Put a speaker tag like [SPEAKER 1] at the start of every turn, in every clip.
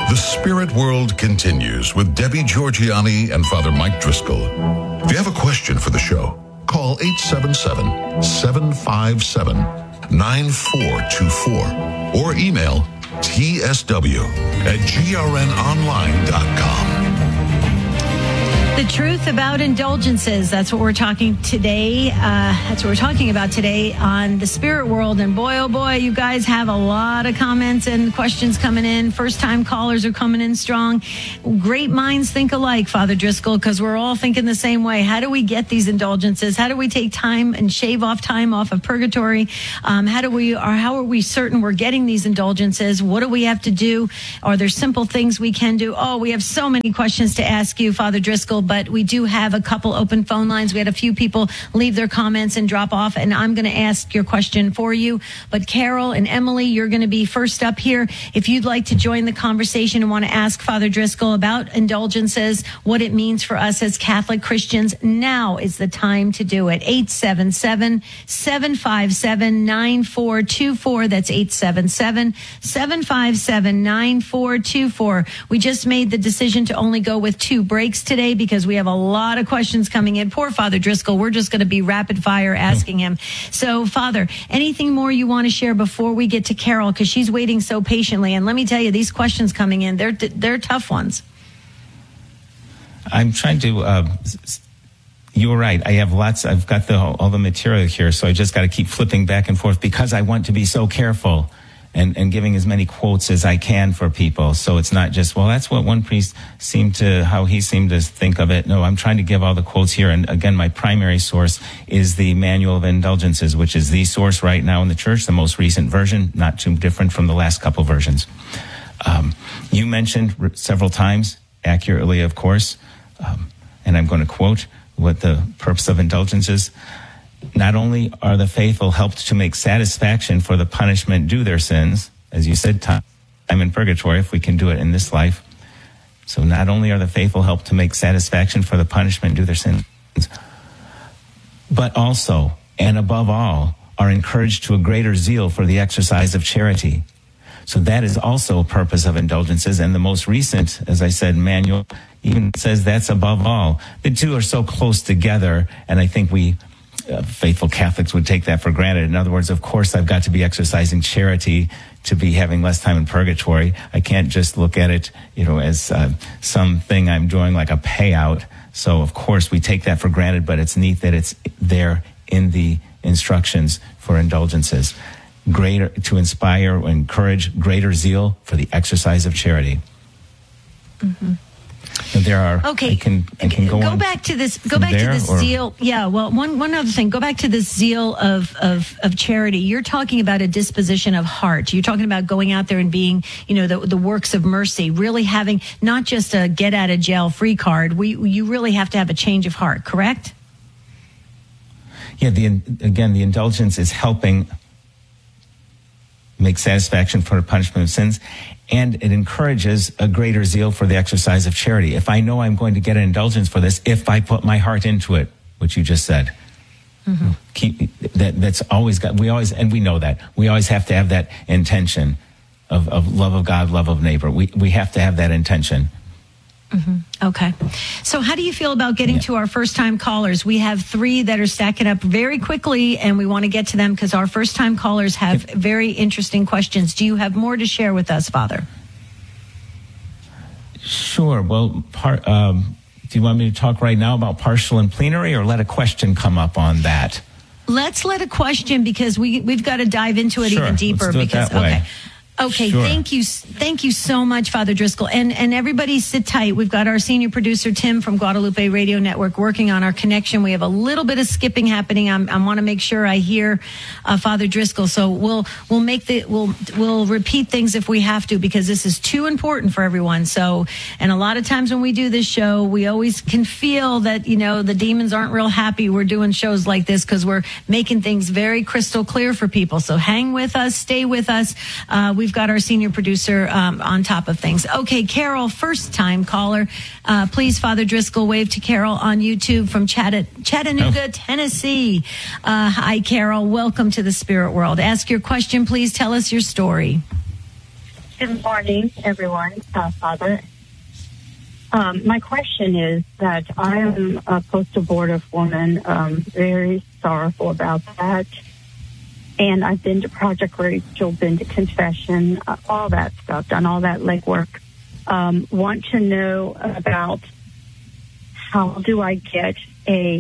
[SPEAKER 1] The Spirit World continues with Debbie Georgianni and Father Mike Driscoll. If you have a question for the show, call 877-757-9424 or email tsw@grnonline.com.
[SPEAKER 2] The truth about indulgences. That's what we're talking today. That's what we're talking about today on the Spirit World. And boy, oh boy, you guys have a lot of comments and questions coming in. First-time callers are coming in strong. Great minds think alike, Father Driscoll, because we're all thinking the same way. How do we get these indulgences? How do we take time and shave off time off of purgatory? How are we certain we're getting these indulgences? What do we have to do? Are there simple things we can do? Oh, we have so many questions to ask you, Father Driscoll. But we do have a couple open phone lines. We had a few people leave their comments and drop off, and I'm going to ask your question for you. But Carol and Emily, you're going to be first up here. If you'd like to join the conversation and want to ask Father Driscoll about indulgences, what it means for us as Catholic Christians, now is the time to do it. 877-757-9424. That's 877-757-9424. We just made the decision to only go with 2 breaks today because we have a lot of questions coming in. Poor Father Driscoll. We're just going to be rapid fire asking him. So, Father, anything more you want to share before we get to Carol? Because she's waiting so patiently. And let me tell you, these questions coming in, they're tough ones.
[SPEAKER 3] I'm trying to... you were right. I have I've got all the material here, so I just got to keep flipping back and forth because I want to be so careful and giving as many quotes as I can for people. So it's not just, well, that's what one priest how he seemed to think of it. No, I'm trying to give all the quotes here. And again, my primary source is the Manual of Indulgences, which is the source right now in the church, the most recent version, not too different from the last couple versions. You mentioned several times, accurately, of course, and I'm going to quote what the purpose of indulgence is. Not only are the faithful helped to make satisfaction for the punishment due their sins, as you said, time in purgatory, if we can do it in this life. So not only are the faithful helped to make satisfaction for the punishment due their sins, but also, and above all, are encouraged to a greater zeal for the exercise of charity. So that is also a purpose of indulgences. And the most recent, as I said, manual even says that's above all. The two are so close together, and I think we... faithful Catholics would take that for granted. In other words, of course, I've got to be exercising charity to be having less time in purgatory. I can't just look at it, as something I'm doing like a payout. So, of course, we take that for granted, but it's neat that it's there in the instructions for indulgences. To inspire or encourage greater zeal for the exercise of charity. Mm-hmm. There are.
[SPEAKER 2] Okay.
[SPEAKER 3] I can go on
[SPEAKER 2] back to this. Go back to this zeal. Yeah. Well, one other thing. Go back to this zeal of charity. You're talking about a disposition of heart. You're talking about going out there and being, the works of mercy. Really having not just a get out of jail free card. You really have to have a change of heart. Correct?
[SPEAKER 3] Yeah. The indulgence is helping make satisfaction for the punishment of sins. And it encourages a greater zeal for the exercise of charity. If I know I'm going to get an indulgence for this, if I put my heart into it, which you just said, that's always got. We know that we always have to have that intention of love of God, love of neighbor. We have to have that intention.
[SPEAKER 2] Mm-hmm. Okay. So how do you feel about getting to our first-time callers? We have 3 that are stacking up very quickly, and we want to get to them because our first-time callers have very interesting questions. Do you have more to share with us, Father?
[SPEAKER 3] Sure. Well, do you want me to talk right now about partial and plenary, or let a question come up on that?
[SPEAKER 2] Let's let a question, because we've got to dive into it even deeper.
[SPEAKER 3] Let's do it that way.
[SPEAKER 2] Okay,
[SPEAKER 3] sure.
[SPEAKER 2] Thank you so much, Father Driscoll. And everybody sit tight. We've got our senior producer, Tim, from Guadalupe Radio Network, working on our connection. We have a little bit of skipping happening. I want to make sure I hear Father Driscoll. So we'll repeat things if we have to, because this is too important for everyone. So, and a lot of times when we do this show, we always can feel that, the demons aren't real happy we're doing shows like this, because we're making things very crystal clear for people. So hang with us, stay with us. We've got our senior producer on top of things. Okay, Carol, first-time caller. Please, Father Driscoll, wave to Carol on YouTube from Chattanooga, Tennessee. Hi, Carol. Welcome to the Spirit World. Ask your question, please. Tell us your story.
[SPEAKER 4] Good morning, everyone. Father, my question is that I am a post-abortive woman, very sorrowful about that. And I've been to Project Rachel, been to confession, all that stuff, done all that legwork. Want to know about how do I get a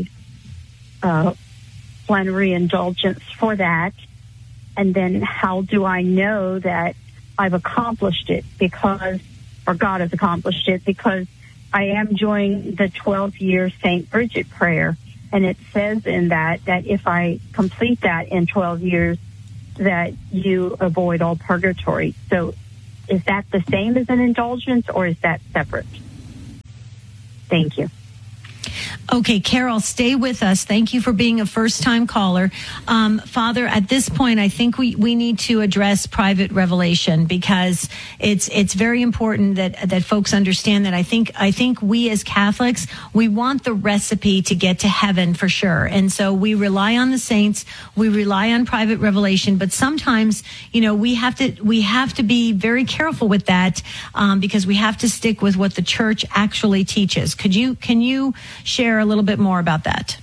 [SPEAKER 4] plenary indulgence for that? And then how do I know that I've accomplished it or God has accomplished it, because I am doing the 12-year St. Bridget prayer. And it says in that if I complete that in 12 years, that you avoid all purgatory. So is that the same as an indulgence, or is that separate? Thank you.
[SPEAKER 2] Okay, Carol, stay with us. Thank you for being a first-time caller. Father, at this point, I think we need to address private revelation, because it's very important that folks understand that. I think we as Catholics, we want the recipe to get to heaven for sure. And so we rely on the saints, we rely on private revelation, but sometimes, we have to be very careful with that, because we have to stick with what the church actually teaches. Can you share a little bit more about that?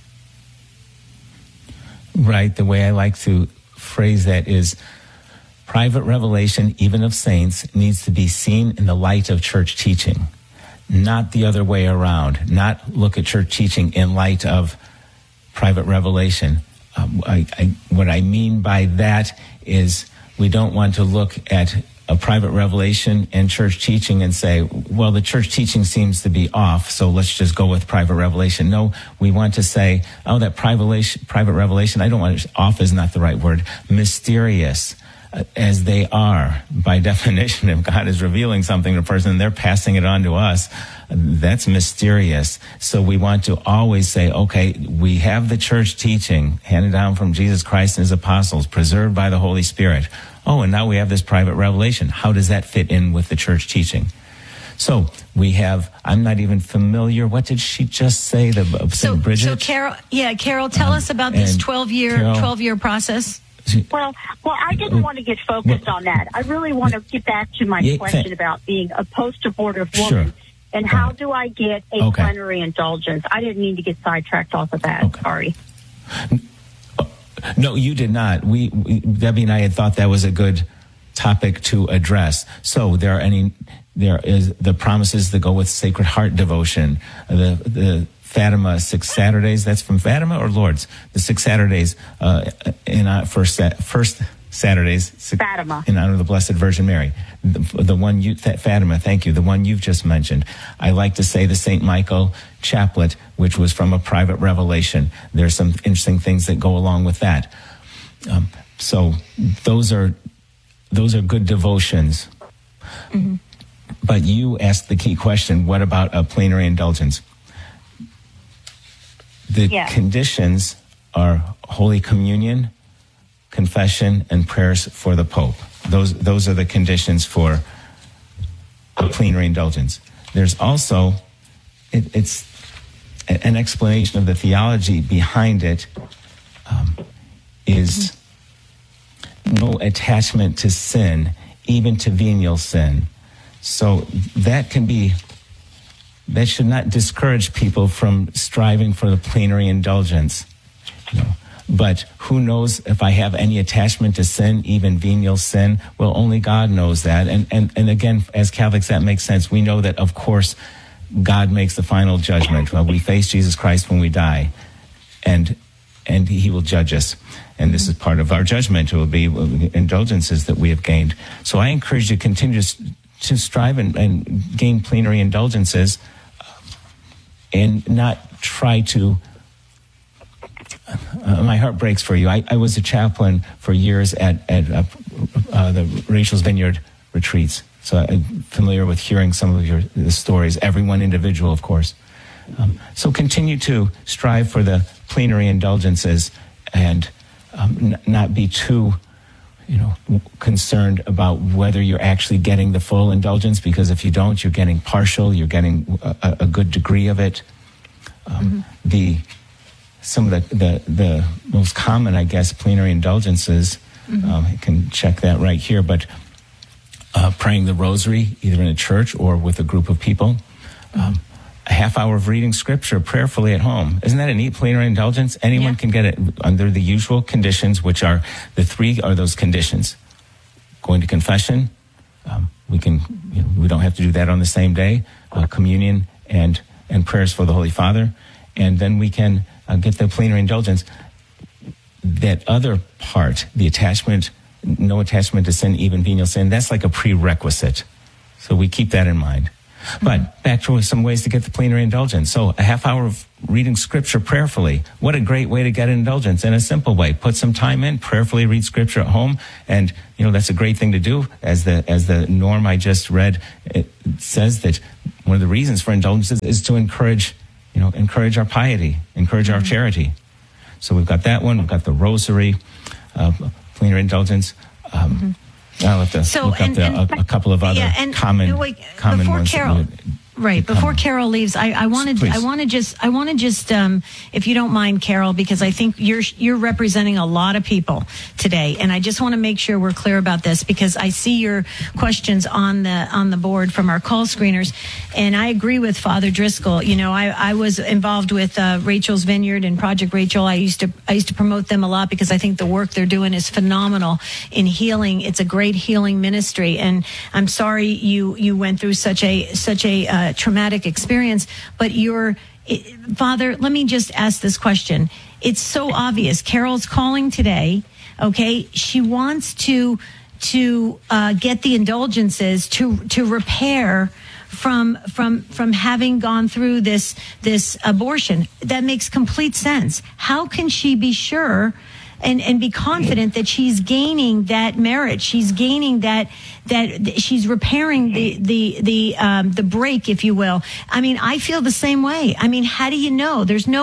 [SPEAKER 3] Right. The way I like to phrase that is private revelation, even of saints, needs to be seen in the light of church teaching, not the other way around, not look at church teaching in light of private revelation. What I mean by that is we don't want to look at a private revelation and church teaching and say, well, the church teaching seems to be off, so let's just go with private revelation. No, we want to say, oh, that private revelation, I don't want to, off is not the right word, mysterious, as they are. By definition, if God is revealing something to a person and they're passing it on to us, that's mysterious. So we want to always say, okay, we have the church teaching handed down from Jesus Christ and his apostles, preserved by the Holy Spirit. Oh, and now we have this private revelation. How does that fit in with the church teaching? So we have, I'm not even familiar. What did she just say? St. Bridget?
[SPEAKER 2] So Carol, tell us about this 12-year process.
[SPEAKER 4] Well, I didn't want to get focused on that. I really want to get back to my question about being a post-abortive woman. Sure. And how do I get a plenary indulgence? I didn't mean to get sidetracked off of that. Okay. Sorry.
[SPEAKER 3] No, you did not. We Debbie and I had thought that was a good topic to address. So there is the promises that go with Sacred Heart devotion, the Fatima 6 Saturdays. That's from Fatima or Lourdes? The 6 Saturdays in first Saturdays
[SPEAKER 4] Fatima,
[SPEAKER 3] in honor of the Blessed Virgin Mary. The one Fatima, thank you. The one you've just mentioned. I like to say the St. Michael Chaplet, which was from a private revelation. There's some interesting things that go along with that. So those are good devotions. Mm-hmm. But you asked the key question: what about a plenary indulgence? The conditions are Holy Communion, confession, and prayers for the Pope. Those are the conditions for a plenary indulgence. There's also, it's an explanation of the theology behind it, is no attachment to sin, even to venial sin. So that should not discourage people from striving for the plenary indulgence. But who knows if I have any attachment to sin, even venial sin? Well, only God knows that. And again, as Catholics, that makes sense. We know that, of course, God makes the final judgment. Well, we face Jesus Christ when we die, and he will judge us. And this is part of our judgment. It will be indulgences that we have gained. So I encourage you to continue to strive and gain plenary indulgences, and not try to... my heart breaks for you. I was a chaplain for years at the Rachel's Vineyard retreats, so I'm familiar with hearing some of the stories, everyone individual, of course. So continue to strive for the plenary indulgences, and not be too concerned about whether you're actually getting the full indulgence, because if you don't, you're getting partial, you're getting a good degree of it. Some of the most common, I guess, plenary indulgences, I can check that right here, but praying the rosary, either in a church or with a group of people. A half hour of reading scripture prayerfully at home. Isn't that a neat plenary indulgence? Anyone can get it under the usual conditions, which are the three are those conditions. Going to confession, we don't have to do that on the same day. Communion and prayers for the Holy Father, and then we can get the plenary indulgence. That other part, the attachment, no attachment to sin, even venial sin, that's like a prerequisite. So we keep that in mind. But back to some ways to get the plenary indulgence. So a half hour of reading scripture prayerfully. What a great way to get indulgence in a simple way. Put some time in, prayerfully read scripture at home. And, that's a great thing to do. As the norm I just read, it says that one of the reasons for indulgences is to encourage our piety, encourage our charity. So we've got that one. We've got the rosary, plenary indulgence. I'll have to look up a couple of other common ones.
[SPEAKER 2] Before Carol leaves, I want to just if you don't mind, Carol, because I think you're representing a lot of people today, and I just want to make sure we're clear about this, because I see your questions on the board from our call screeners, and I agree with Father Driscoll. I was involved with Rachel's Vineyard and Project Rachel. I used to promote them a lot because I think the work they're doing is phenomenal in healing. It's a great healing ministry, and I'm sorry you went through such a traumatic experience, but Father, let me just ask this question. It's so obvious. Carol's calling today. Okay. She wants to get the indulgences to repair from having gone through this abortion. That makes complete sense. How can she be sure and be confident that she's gaining that merit? She's gaining that she's repairing the break, if you will. I mean, I feel the same way. I mean, how do you know?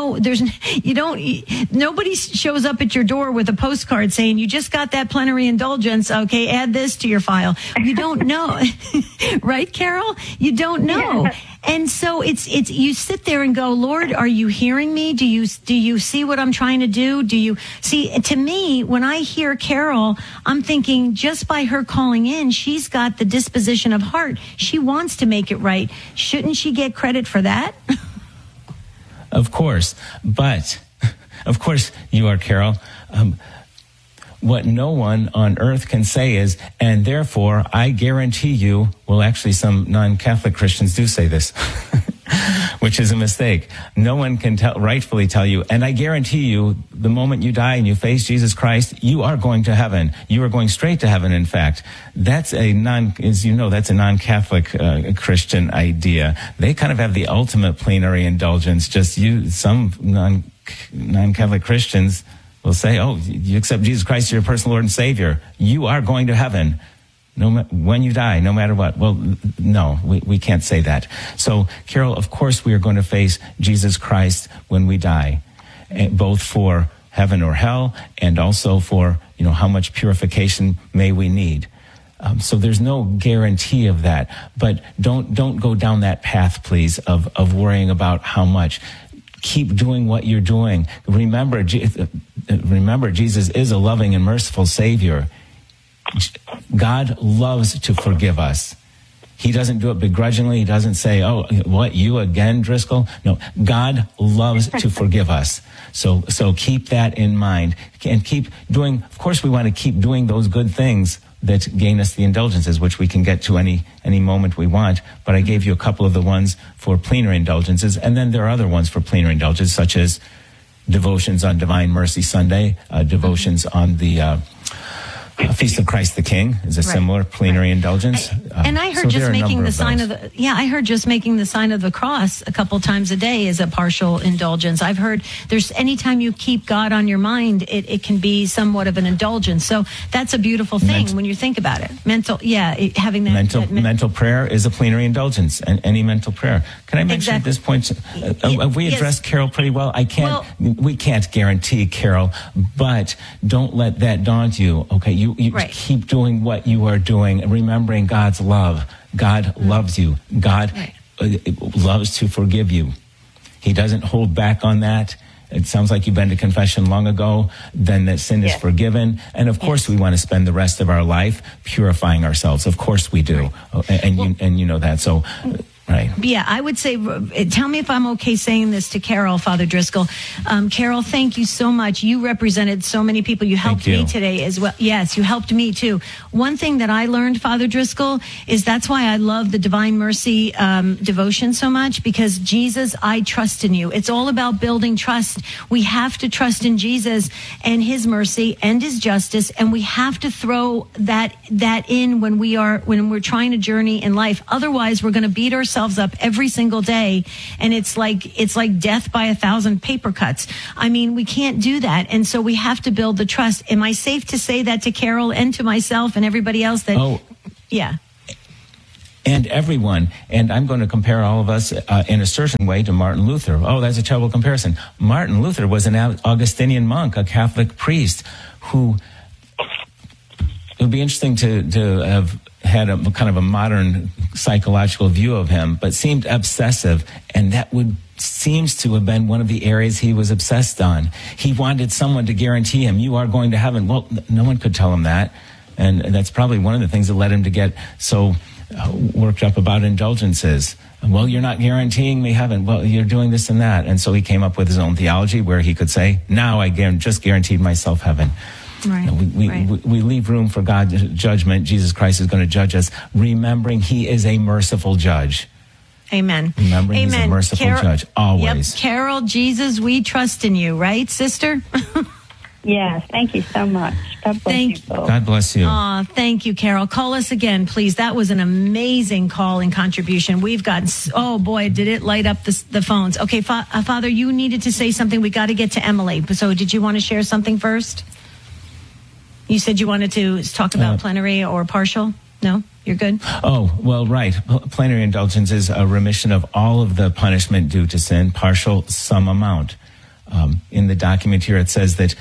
[SPEAKER 2] Nobody shows up at your door with a postcard saying, you just got that plenary indulgence. Okay, add this to your file. You don't know. Right, Carol? You don't know. Yeah. And so it's you sit there and go, Lord, are you hearing me? Do you see what I'm trying to do? Do you see? To me, when I hear Carol, I'm thinking just by her calling in, she's got the disposition of heart. She wants to make it right. Shouldn't she get credit for that?
[SPEAKER 3] Of course. But, of course you are, Carol. What no one on earth can say is, and therefore I guarantee you, well, actually some non-Catholic Christians do say this, which is a mistake. No one can rightfully tell you, and I guarantee you, the moment you die and you face Jesus Christ, you are going to heaven. You are going straight to heaven, in fact. That's a non-Catholic Christian idea. They kind of have the ultimate plenary indulgence. Some non-Catholic Christians will say, oh, you accept Jesus Christ as your personal Lord and Savior. You are going to heaven when you die, no matter what. Well, no, we can't say that. So, Carol, of course we are going to face Jesus Christ when we die, both for heaven or hell, and also for, how much purification may we need. So there's no guarantee of that. But don't go down that path, please, of worrying about how much. Keep doing what you're doing. Remember, Jesus is a loving and merciful Savior. God loves to forgive us. He doesn't do it begrudgingly. He doesn't say, oh, what, you again, Driscoll? No, God loves to forgive us. So keep that in mind. And keep doing, of course we want to keep doing those good things that gain us the indulgences, which we can get to any moment we want. But I gave you a couple of the ones for plenary indulgences, and then there are other ones for plenary indulgences, such as devotions on Divine Mercy Sunday, devotions on the Feast of Christ the King is a similar plenary indulgence.
[SPEAKER 2] And I heard just making the sign of the cross a couple times a day is a partial indulgence. I've heard there's anytime you keep God on your mind, it can be somewhat of an indulgence. So that's a beautiful thing when you think about it. Having that mental prayer is a plenary indulgence, and any mental prayer. Can I mention at this point? We addressed Carol pretty well. We can't guarantee, Carol, but don't let that daunt you. Okay, you keep doing what you are doing, remembering God's love. God loves you. God loves to forgive you. He doesn't hold back on that.
[SPEAKER 3] it sounds like you've been to confession long ago, then that sin is
[SPEAKER 4] Yes.
[SPEAKER 3] forgiven. And of course, we want to spend the rest of our life purifying ourselves. Of course we do. And you know that. So, right.
[SPEAKER 2] Yeah, I would say, tell me if I'm okay saying this to Carol, Father Driscoll. Carol, thank you so much. You represented so many people. You helped me today as well. Yes, you helped me too. One thing that I learned, Father Driscoll, is that's why I love the Divine Mercy devotion so much, because Jesus, I trust in you. It's all about building trust. We have to trust in Jesus and his mercy and his justice, and we have to throw that in when we're trying to journey in life. Otherwise, we're going to beat ourselves up every single day, and it's like death by 1,000 paper cuts. I mean, we can't do that, and so we have to build the trust. Am I safe to say that to Carol and to myself and everybody else? Yeah.
[SPEAKER 3] And everyone, and I'm going to compare all of us in a certain way to Martin Luther. Oh, that's a terrible comparison. Martin Luther was an Augustinian monk, a Catholic priest, who it would be interesting to have had a kind of a modern psychological view of him, but seemed obsessive, and that seems to have been one of the areas he was obsessed on. He wanted someone to guarantee him, you are going to heaven. Well, no one could tell him that, and that's probably one of the things that led him to get so worked up about indulgences. Well, you're not guaranteeing me heaven. Well, you're doing this and that. And so he came up with his own theology where he could say, now I just guaranteed myself heaven.
[SPEAKER 2] Right.
[SPEAKER 3] We leave room for God's judgment. Jesus Christ is going to judge us, remembering he is a merciful judge.
[SPEAKER 2] Amen.
[SPEAKER 3] Remembering he's a merciful judge, always.
[SPEAKER 2] Yep. Carol, Jesus, we trust in you, right, sister?
[SPEAKER 4] Yes, thank you so much. God bless you both.
[SPEAKER 3] God bless you.
[SPEAKER 2] Thank you, Carol. Call us again, please. That was an amazing call and contribution. We've gotten, oh boy, did it light up the phones. Okay, Father, you needed to say something. We got to get to Emily. So did you want to share something first? You said you wanted to talk about plenary or partial? No? You're good?
[SPEAKER 3] Oh, well, right. Plenary indulgence is a remission of all of the punishment due to sin, partial, some amount. In the document here, it says that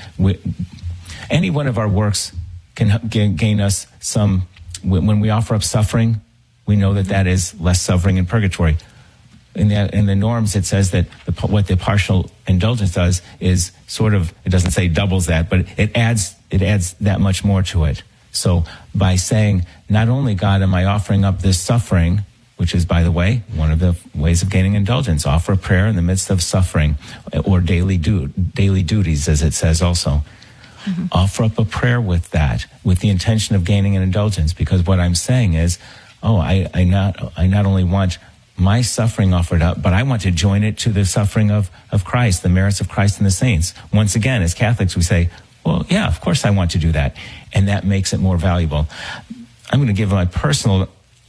[SPEAKER 3] any one of our works can gain us some. When we offer up suffering, we know that is less suffering in purgatory. In the norms, it says that what the partial indulgence does is sort of, it doesn't say doubles that, but it adds that much more to it. So by saying, not only, God, am I offering up this suffering, which is, by the way, one of the ways of gaining indulgence, offer a prayer in the midst of suffering, or daily duties, as it says also. Mm-hmm. Offer up a prayer with that, with the intention of gaining an indulgence, because what I'm saying is, I not only want my suffering offered up, but I want to join it to the suffering of Christ, the merits of Christ and the saints. Once again, as Catholics, we say, well, yeah, of course I want to do that. And that makes it more valuable. I'm going to give my personal,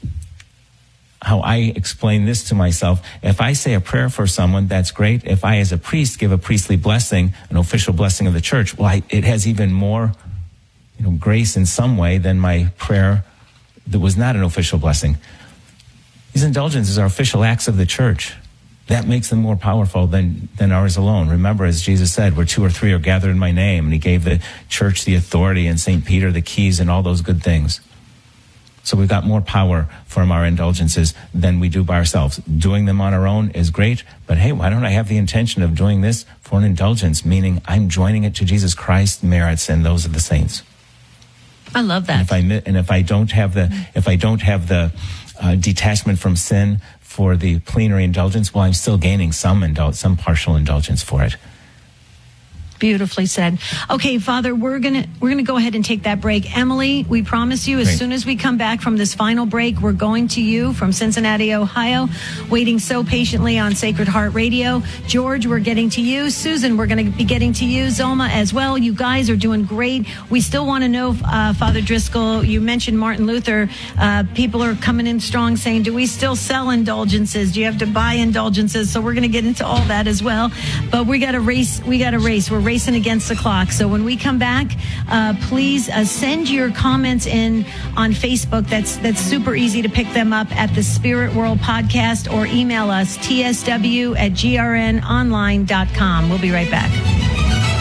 [SPEAKER 3] how I explain this to myself. If I say a prayer for someone, that's great. If I, as a priest, give a priestly blessing, an official blessing of the church, well, it has even more, grace in some way than my prayer that was not an official blessing. These indulgences are official acts of the church. That makes them more powerful than ours alone. Remember, as Jesus said, where 2 or 3 are gathered in my name, and he gave the church the authority and St. Peter the keys and all those good things. So we've got more power from our indulgences than we do by ourselves. Doing them on our own is great, but hey, why don't I have the intention of doing this for an indulgence, meaning I'm joining it to Jesus Christ's merits and those of the saints.
[SPEAKER 2] I love that.
[SPEAKER 3] And if I don't have the detachment from sin for the plenary indulgence, well, I'm still gaining some partial indulgence for it.
[SPEAKER 2] Beautifully said. Okay, Father, we're gonna go ahead and take that break. Emily, we promise you, as soon as we come back from this final break, we're going to you from Cincinnati, Ohio, waiting so patiently on Sacred Heart Radio. George, we're getting to you. Susan, we're going to be getting to you. Zoma as well. You guys are doing great. We still want to know, Father Driscoll, you mentioned Martin Luther. People are coming in strong saying, do we still sell indulgences? Do you have to buy indulgences? So we're going to get into all that as well. But we got to race. We're racing against the clock. So when we come back, please send your comments in on Facebook. That's super easy to pick them up at the Spirit World Podcast, or email us tsw@grnonline.com. We'll be right back.